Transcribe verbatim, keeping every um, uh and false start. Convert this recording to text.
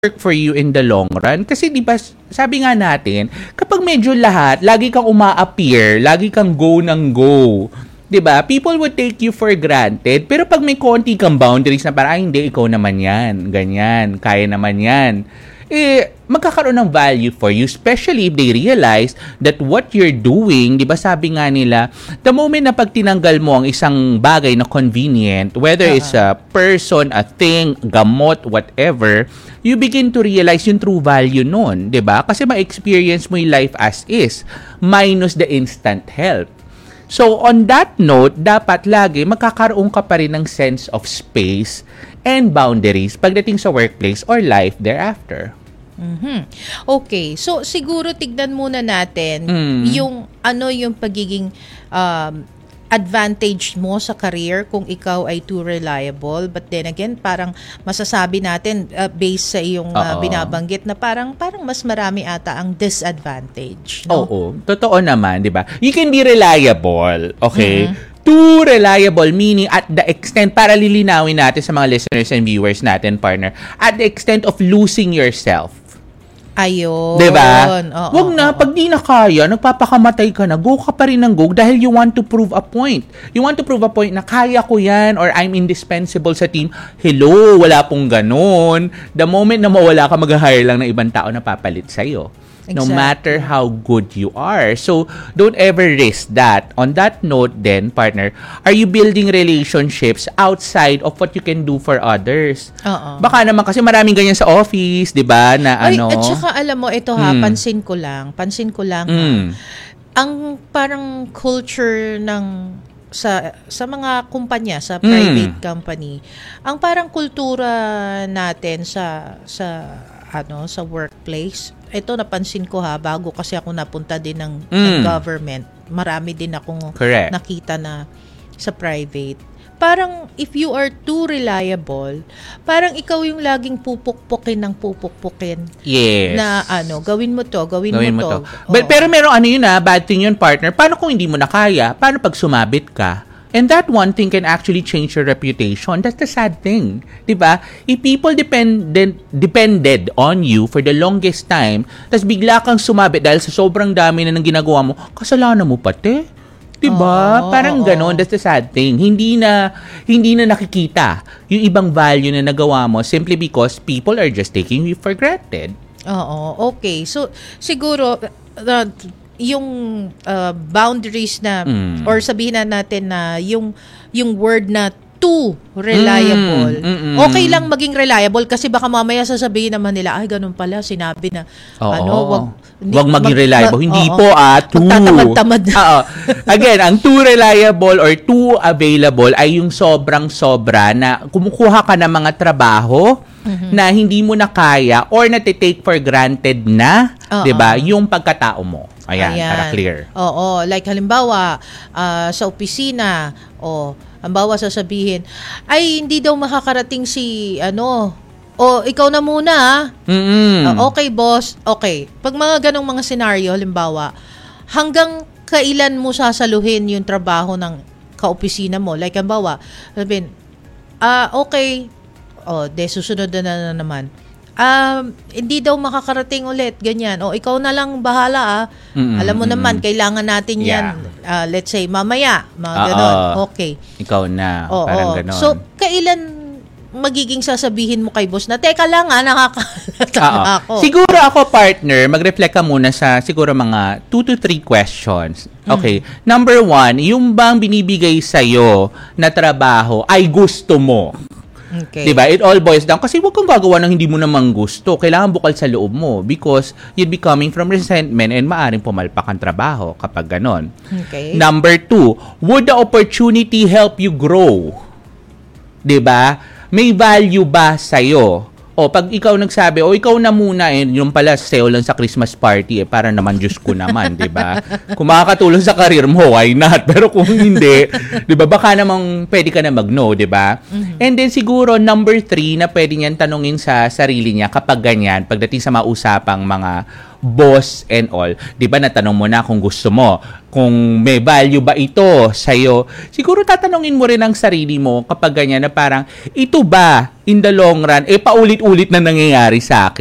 work for you in the long run. Kasi di ba, sabi nga natin, kapag medyo lahat, lagi kang uma-appear, lagi kang go ng go, di ba? People would take you for granted. Pero pag may konti kang boundaries na parang, ay, hindi, ikaw naman yan, ganyan, kaya naman yan, eh, magkakaroon ng value for you, especially if they realize that what you're doing, di ba sabi nga nila, the moment na pag tinanggal mo ang isang bagay na convenient, whether uh-huh. it's a person, a thing, gamot, whatever, you begin to realize yung true value nun, di ba? Kasi ma-experience mo yung life as is, minus the instant help. So, on that note, dapat lagi magkakaroon ka pa rin ng sense of space and boundaries pagdating sa workplace or life thereafter. Mm-hmm. Okay. So, siguro tignan muna natin mm. yung ano yung pagiging um, advantage mo sa career kung ikaw ay too reliable. But then again, parang masasabi natin uh, based sa iyong uh, binabanggit na parang parang mas marami ata ang disadvantage. No? Oo. Totoo naman, di ba? You can be reliable, okay? Mm-hmm. Too reliable, meaning at the extent, para lilinawin natin sa mga listeners and viewers natin, partner, at the extent of losing yourself. Ayun. Diba? Oo, Wag na, oo. pag di na kaya, nagpapakamatay ka na, go ka pa rin ng go dahil you want to prove a point. You want to prove a point na kaya ko yan or I'm indispensable sa team. Hello, wala pong ganun. The moment na mawala ka, mag-hire lang ng ibang tao na papalit sa'yo. Exactly. No matter how good you are. So, don't ever risk that. On that note then, partner, are you building relationships outside of what you can do for others? Oo. Baka naman kasi maraming ganyan sa office, di ba? Na Ay, ano. at saka alam mo, ito ha, Mm. pansin ko lang, pansin ko lang ha, Mm. ang parang culture ng sa sa mga kumpanya, sa private Mm. company, ang parang kultura natin sa sa ano sa workplace, ito napansin ko ha, bago kasi ako napunta din ng, Mm. ng government, marami din akong Correct. nakita na sa private. Parang if you are too reliable, parang ikaw yung laging pupukpukin ng pupukpukin. Yes. Na ano, gawin mo to, gawin, Gawin mo, mo to. to. But, pero meron ano yun ah, bad thing yun, partner. Paano kung hindi mo na kaya? Paano pag sumabit ka? And that one thing can actually change your reputation. That's the sad thing. Diba? If people depended, depended on you for the longest time, tas bigla kang sumabit dahil sa sobrang dami na nang ginagawa mo, kasalanan mo pati. Diba? Oo, Parang oo. ganon. That's the sad thing. Hindi na, hindi na nakikita yung ibang value na nagawa mo simply because people are just taking you for granted. Oo, okay. So, siguro, uh, yung uh, boundaries na, Mm. or sabihin na natin na yung, yung word na too reliable. Mm, mm, mm. Okay lang maging reliable kasi baka mamaya sasabihin naman nila, ay, ganun pala, sinabi na, Oo. ano, wag, Wag maging mag- reliable. ma- Hindi oo. po ah, too. Magtatamad-tamad na. Oo. Again, ang too reliable or too available ay yung sobrang sobra na kumukuha ka ng mga trabaho Mhm. na hindi mo na kaya or natitake for granted na, Oo. 'di ba? Yung pagkatao mo. Ayan, para clear. Oo, like halimbawa, ah, sa opisina, o halimbawa sasabihin, ay hindi daw makakarating si ano, o ikaw na muna ah. Mm. Ah, okay boss, okay. Pag mga ganong mga senaryo, halimbawa, hanggang kailan mo sasaluhin yung trabaho ng kaopisina mo? Like halimbawa, sabihin, ah okay, o de susunod na, na naman. Um, hindi daw makakarating ulit, ganyan. O, ikaw na lang bahala ah. Mm-mm, Alam mo naman, mm-mm. kailangan natin yan. Yeah. Ah, let's say, mamaya. Mga Oo. ganon. Okay. Ikaw na, Oo. parang ganon. So, kailan magiging sasabihin mo kay boss na, teka lang ah, nakakalata Oo. ako. Siguro ako, partner, mag-reflect ka muna sa siguro mga two to three questions. Okay. Mm. Number one, yung bang binibigay sa'yo na trabaho ay gusto mo? Okay. Diba? It all boils down. Kasi huwag kang gagawa ng hindi mo naman gusto. Kailangan bukal sa loob mo because you'd be coming from resentment and maaring pumalpak ang trabaho kapag ganon. Okay. Number two, would the opportunity help you grow? Diba? May value ba sa'yo? O pag ikaw nagsabi, o ikaw na muna, eh, yung pala sayo lang sa Christmas party, eh, para naman Diyos ko naman, di ba? Kung makakatulong sa karir mo, why not? Pero kung hindi, di ba, baka namang pwede ka na mag-no, di ba? Mm-hmm. And then siguro, number three, na pwede niyan tanungin sa sarili niya kapag ganyan, pagdating sa mausapang mga boss and all. 'Di ba natanong mo na kung gusto mo, kung may value ba ito sa'yo. Siguro tatanungin mo rin ang sarili mo kapag ganyan na parang, ito ba in the long run, eh paulit-ulit na nangyayari sa akin?